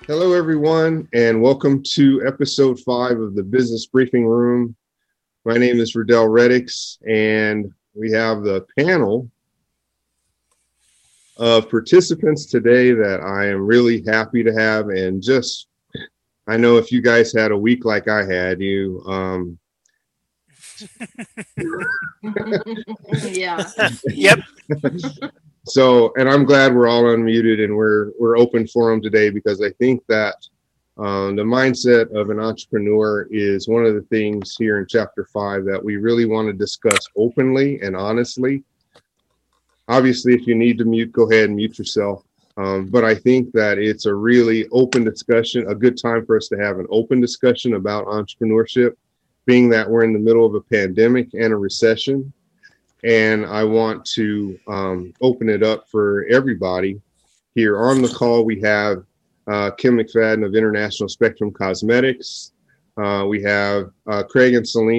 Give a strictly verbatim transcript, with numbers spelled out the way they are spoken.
Hello, everyone, and welcome to episode five of the Business Briefing Room. My name is Riddell Reddix, and we have the panel of participants today that I am really happy to have. And just, I know if you guys had a week like I had, you, um, yeah. Yep. So, and I'm glad we're all unmuted and we're we're open for them today, because I think that um, the mindset of an entrepreneur is one of the things here in chapter five that we really want to discuss openly and honestly. Obviously, if you need to mute, go ahead and mute yourself. Um, but I think that it's a really open discussion, a good time for us to have an open discussion about entrepreneurship, being that we're in the middle of a pandemic and a recession. And I want to um, open it up for everybody. Here on the call, we have uh, Kim McFadden of International Spectrum Cosmetics. Uh, we have uh, Craig and Celine